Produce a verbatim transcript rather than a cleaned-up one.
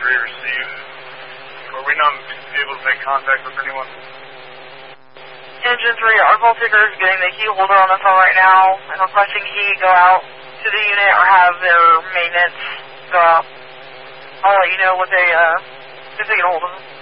three received. Are we not able to make contact with anyone? Engine three, our call taker is getting the key holder on the phone right now and requesting he go out to the unit or have their maintenance go out. I'll let you know what they, uh, if they get a hold of them.